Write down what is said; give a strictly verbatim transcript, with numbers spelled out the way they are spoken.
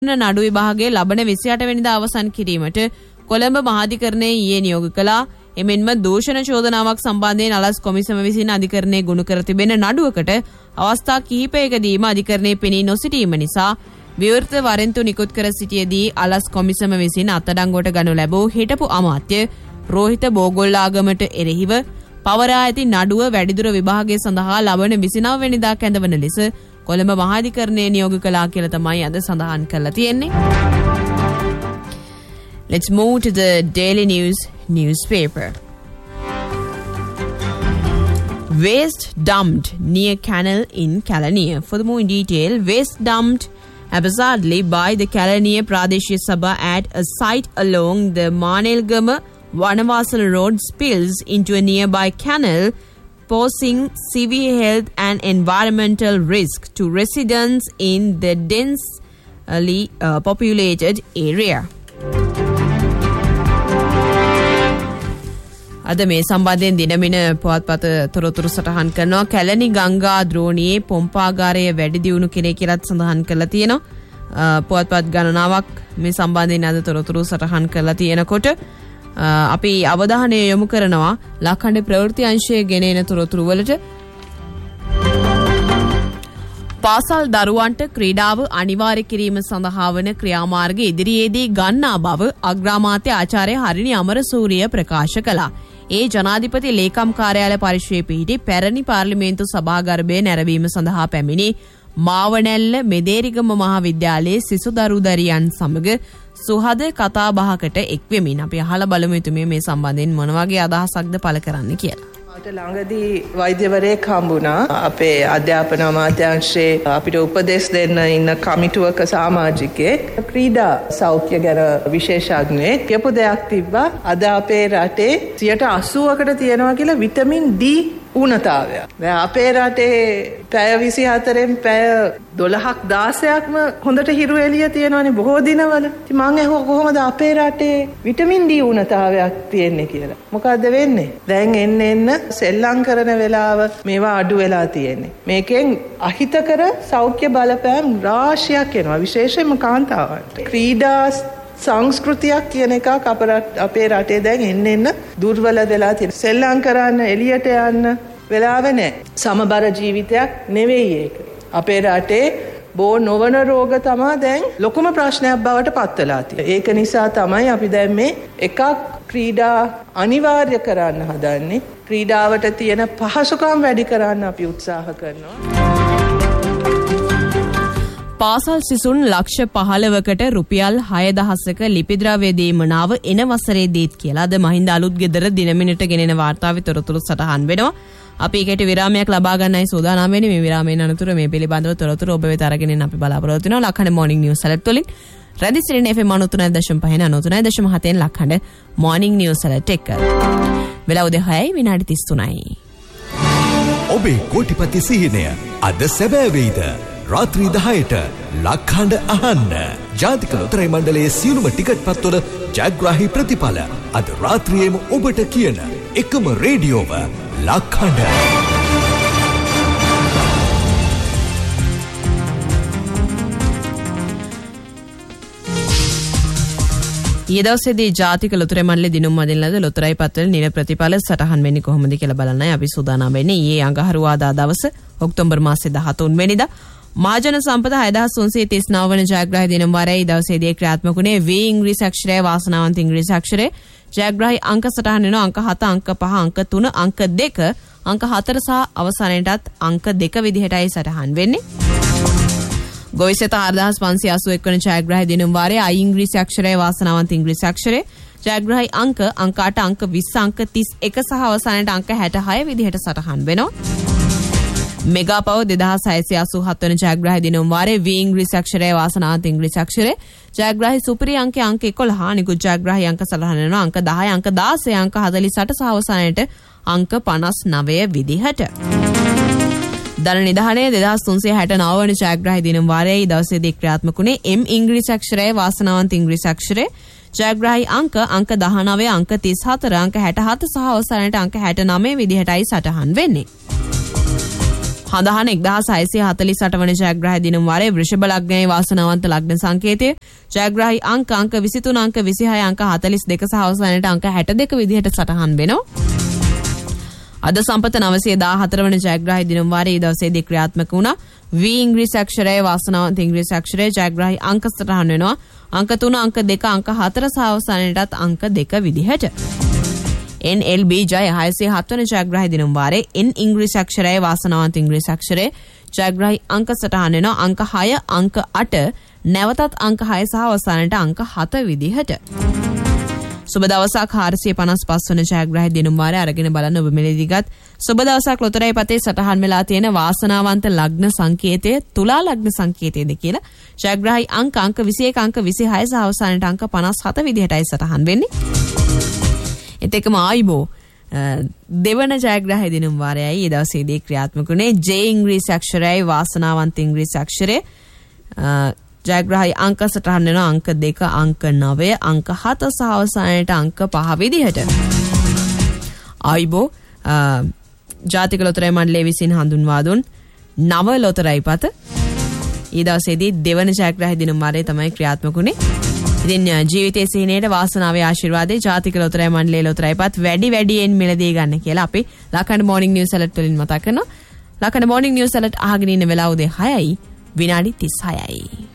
නඩු විභාගයේ ලබන විසිඅට වෙනිදා අවසන් කිරීමට කොළඹ මහාධිකරණයේ ඊයේ නියෝග කළා. එමෙන්ම දූෂණ චෝදනාවක් සම්බන්ධයෙන් අලස් කොමිසම විසින් අධිකරණයේ ගුණ කර තිබෙන නඩුවකට අවස්ථා කිහිපයකදීම අධිකරණයේ පෙනී නොසිටීම නිසා විවෘත වරෙන්තු නිකුත් කර සිටියේදී අලස් කොමිසම විසින් අත්අඩංගුවට ගනු ලැබූ හිටපු අමාත්‍ය රෝහිත බෝගොල්ලාගමට එරෙහිව පවරා ඇති නඩුව වැඩිදුර විභාගය සඳහා ලබන විසිනව වෙනිදා කැඳවන ලෙස කොළඹ මහාධිකරණයේ නියෝග කළා කියලා තමයි අද සඳහන් කරලා තියෙන්නේ. Let's move to the Daily News newspaper. Waste dumped near canal in Kalaniya. For the more in detail, waste dumped haphazardly by the Kalaniya Pradeshya Sabha at a site along the Manelgama Vanavasal Road spills into a nearby canal, posing severe health and environmental risk to residents in the densely uh, populated area. අද මේ සම්බන්ධයෙන් දිනමින පුවත්පත තොරතුරු සටහන් කරනවා. කැලණි ගංගා ද්‍රෝණියේ පොම්පාගාරය වැඩි දියුණු කෙරේ කියලාත් සඳහන් කරලා තියෙනවා. පුවත්පත් ගණනාවක් මේ සම්බන්ධයෙන් අද තොරතුරු සටහන් කරලා තියෙනකොට අපි අවධානය යොමු කරනවා ලක්හඬ ප්‍රවෘත්ති අංශයේ ගෙනෙන තොරතුරු වලට. පාසල් දරුවන්ට ක්‍රීඩාව අනිවාර්ය කිරීම සඳහා වන ක්‍රියාමාර්ග ඉදිරියේදී ගන්නා බව අග්‍රාමාත්‍ය ආචාර්ය හරිනි අමරසූරිය ප්‍රකාශ කළා. ඒ ජනාධිපති ලේකම් කාර්යාලය පරිශ්‍රයේ පිහිටි පැරණි පාර්ලිමේන්තු සභාගර්භය නැරඹීම සඳහා පැමිණි මාවනැල්ල මෙදේරිගම මහාවිද්‍යාලයේ සිසු දරුදරියන් සමග සුහද කතා බහකට එක්වෙමින් අපි අහලා බලමු එතුමිය මේ සම්බන්ධයෙන් මොන වගේ අදහසක්ද පළ කරන්න කියලා. මට ළඟදී වෛද්‍යවරයෙක් හම්බුණා. අපේ අධ්‍යාපන අමාත්‍යාංශයේ අපිට උපදෙස් දෙන්න ඉන්න කමිටුවක සමාජිකයෙක් ක්‍රීඩා සෞඛ්‍ය ගැන විශේෂඥයෙක් කියපු දෙයක් තිබ්බා. අද අපේ රටේ සියයට අසූවකට තියෙනවා කියලා විටමින් ඩී ඌනතාවය. දැන් අපේ රටේ පැය විසිහතරෙන් පැය දොළහක් දාසයක්ම හොඳට හිරු එළිය තියෙනවානේ බොහෝ දිනවල. ඉතින් මං අහුවා කොහොමද අපේ රටේ විටමින් ඩී ඌනතාවයක් තියෙන්නේ කියලා. මොකද්ද වෙන්නේ? දැන් එන්න එන්න සෙල්ලම් කරන වෙලාව මේවා අඩු වෙලා තියෙන්නේ. මේකෙන් අහිතකර සෞඛ්‍ය බලපෑම් රාශියක් එනවා විශේෂයෙන්ම කාන්තාවන්ට. ක්‍රීඩා සංස්කෘතියක් කියන එකක් අපේ රටේ දැන් එන්න එන්න දුර්වල වෙලා තියෙනවා. සෙල්ලම් කරන්න එළියට යන්න වෙලාව නැහැ. සමබර ජීවිතයක් නෙවෙයි ඒක. අපේ රටේ බෝ නොවන රෝග තමයි දැන් ලොකුම ප්‍රශ්නයක් බවට පත් වෙලා තියෙන්නේ. ඒක නිසා තමයි අපි දැන් මේ එකක් ක්‍රීඩා අනිවාර්ය කරන්න හදන්නේ. ක්‍රීඩාවට තියෙන පහසුකම් වැඩි කරන්න අපි උත්සාහ කරනවා. පාසල් සිසුන් ලක්ෂ පහළවකට රුපියල් හය දහසක ලිපිද්‍රව්‍ය දීමනාව එන වසරේ දීත් කියලා අද මහින්ද අලුත් ගෙදර දිනමිනට ගෙනෙන වාර්තාවේ තොරතුරු සටහන් වෙනවා. අපි ඒකට විරාමයක් ලබා ගන්නයි සූදානම් වෙන්නේ. මේ විරාමයෙන් අනතුරු මේ පිළිබඳව තොරතුරු ඔබ වෙත අරගෙන එන්න අපි බලාපොරොත්තු වෙනවා. ලක්හඬ මොර්නිං නිවුස් ඇලර්ට් වලින් රැදි සිරින එෆ් එම් අනූ තුනයි දශම පහ අනූ තුනයි දශම හතෙන් ලක්හඬ මොර්නිං නිවුස් ඇලර්ට් එක. වෙලාව උදේ හයයි විනාඩි තිස් තුනයි. ඔබේ කෝටිපති සිහිනය අද සැබෑ වේද? රාත්‍රී දහයට ලක්හඬ අහන්න. ජාතික ලොතරැයි මණ්ඩලයේ සියලුම ටිකට් පත්වල ජයග්‍රාහී ප්‍රතිඵල අද රාත්‍රියේම ඔබට කියන එකම රේඩියෝව ලක්හඬ. ඊයේ දවසේදී ජාතික ලොතරැයි මණ්ඩලයේ දිනුම් මදින ලද ලොතරැයි පත්වල නිල ප්‍රතිඵල සටහන් වෙන්නේ කොහොමද කියලා බලන්නයි අපි සූදානම් වෙන්නේ. ඊයේ අඟහරුවාදා දවස ඔක්තෝබර් මාසයේ දහතුන් වෙනිදා මහජන සම්පත හය දහස් තුන්සිය තිස් නව වන ජයග්‍රාහී දිනම වරයි දවසේදී ක්‍රියාත්මක වුණේ වී ඉංග්‍රීසි අක්ෂරය වාසනාවන්ත ඉංග්‍රීසි අක්ෂරය. ජයග්‍රාහී අංක සටහන් වෙනවා අංක හත අංක පහ අංක තුන අංක දෙක අංක හතර සහ අවසානයේටත් අංක දෙක විදිහටයි සටහන් වෙන්නේ. ගොවිසෙත හාරදහස් පන්සිය අසූ එක් වන ජයග්‍රාහී දිනම වාරයේ අයි ඉංග්‍රීසි අක්ෂරය වාසනාවන්ත ඉංග්‍රීසි අක්ෂරය. ජයග්‍රාහී අංක අංක අට අංක විස්ස අංක තිස් එක සහ අවසානයේට අංක හැටහය විදිහට සටහන් වෙනවා. මෙගා පව දෙදහස් හයසිය අසූ හත් වන ජයග්‍රාහී දිනම වාරයේ වී ඉංග්‍රීසි අක්ෂරය වාසනාවන්ත ඉංග්‍රීසි අක්ෂරය. ජයග්‍රාහී සුපිරි අංකයේ අංක එකොළහ නිකුත් ජයග්‍රාහී අංක සටහන් වෙනවා අංක දහය අංක දාසය අංක හතළිස් අට සහ අවසානයේට අංක පනස් නවය විදිහට. දල නිධානයේ දෙදහස් තුන්සිය හැට නව වන ජයග්‍රාහී දිනම වාරයේ දවසේදී ක්‍රියාත්මක වුණේ එම් ඉංග්‍රීසි අක්ෂරය වාසනාවන්ත ඉංග්‍රීසි අක්ෂරය. ජයග්‍රාහී අංක අංක දහනවය අංක තිස් හතර අංක හැටහත සහ අවසානයේට අංක හැටනවය විදිහටයි සටහන් වෙන්නේ. හඳහන එක්දහස් හයසිය හතළිස් අට වන ජයග්‍රාහී දිනුම් වාරයේ වෘෂභ ලග්නයේ වාසනාවන්ත ලග්න සංකේතය. ජයග්‍රාහී අංක අංක විසිතුන අංක විසිහය අංක හතළිස් දෙක සහ අවසානයේ අංක හැට දෙක විදිහට සටහන් වෙනවා. අද සම්පත නවසිය දාහතර වන ජයග්‍රාහී දිනුම් වාරයේ දවසේදී ක්‍රියාත්මක වුණා. V ඉංග්‍රීසි අක්ෂරයේ වාසනාවන්ත ඉංග්‍රීසි අක්ෂරයේ ජයග්‍රාහී අංක සටහන් වෙනවා. අංක තුන අංක දෙක අංක හතර සහ අවසානයේත් අංක දෙක විදිහට. N L B ජය හයසිය හත වන ජයග්‍රාහී දිනුම් වාරයේ N ඉංග්‍රීසි අක්ෂරයේ වාසනාවන්ත ඉංග්‍රීසි අක්ෂරයේ ජයග්‍රාහී අංක සටහන් වෙනවා. අංක හය අංක අට නැවතත් අංක හය සහ අවසානයේට අංක හත විදිහට. සුබ දවසක් හාරසිය පනස් පහ වන ජයග්‍රාහී දිනුම් වාරය අරගෙන බලන්න ඔබ මෙලෙදිගත් සුබ දවසක් ලොතරැයි පතේ සටහන් වෙලා තියෙන වාසනාවන්ත ලග්න සංකේතය තුලා ලග්න සංකේතයද කියලා. ජයග්‍රාහී අංක අංක විසිඑක අංක විසිහය සහ අවසානයේට අංක පනස් හත විදිහටයි සටහන් වෙන්නේ. ඒත් එක්කම ආයිබෝ දෙවන ජයග්‍රාහී දිනුම් වාරයයි ඒ දවසේදී ක්‍රියාත්මක වුණේ J ඉංග්‍රීසි අක්ෂරයයි වාසනාවන්ත ඉංග්‍රීසි අක්ෂරය. ජයග්‍රාහී අංක සටහන් වෙනවා අංක දෙක අංක නවය අංක හත සහ අවසානයේට අංක පහ විදිහට. ආයිබෝ ජාතික ලොතරැයි මණ්ඩලය විසින් හඳුන්වා දුන් නව ලොතරැයි පත ඊ දවසේදී දෙවන ජයග්‍රාහී දිනුම් වාරයේ තමයි ක්‍රියාත්මක වුණේ. ඉතින් ජීවිතයේ සිහිනේට වාසනාවේ ආශිර්වාදේ ජාතික ලොතරැයි මණ්ඩලයේ ලොතරැයි පත් වැඩි වැඩියෙන් මිලදී ගන්න කියලා අපි ලකන මොර්නිං නිවුස් ඇලර්ට් වලින් මතක් කරනවා. ලකන මොර්නිං නිවුස් ඇලර්ට් අහගෙන ඉන්න වෙලාව උදේ හයයි විනාඩි තිස් හයයි.